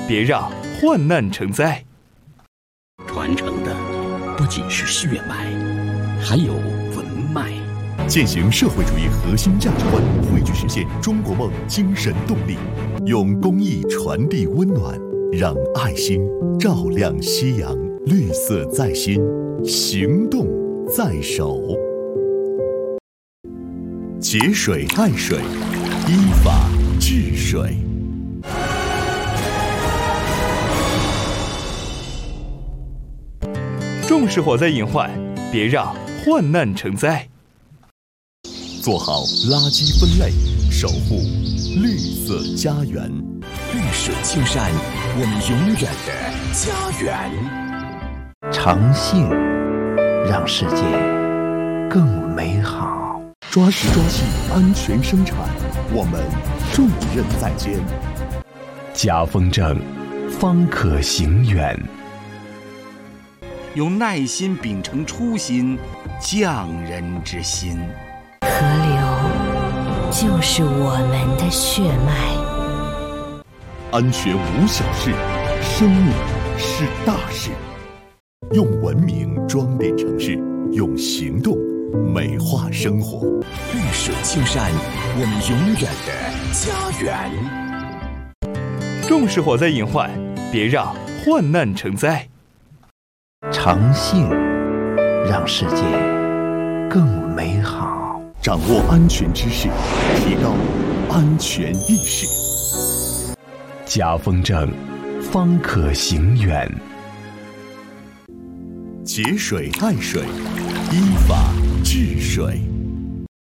别让患难成灾。 传承的不仅是血脉，还有文脉。 践行社会主义核心价值观，汇聚实现中国梦精神动力，用公益传递温暖，让爱心照亮夕阳。绿色在心，行动在手。节水爱水，依法治水。 重视火灾隐患，别让患难成灾。 做好垃圾分类，守护绿色家园。 绿水青山，我们永远的家园。 诚信让世界更美好。 抓实抓细，安全生产，我们重任在肩。 家风正，方可行远。 用耐心秉承初心，匠人之心。 河流就是我们的血脉。 安全无小事，生命是大事。用文明装点城市，用行动美化生活。 绿水青山，我们永远的家园。 重视火灾隐患，别让患难成灾。 诚信让世界更美好。 掌握安全知识，提高安全意识。 家风正，方可行远。 节水爱水，依法治水。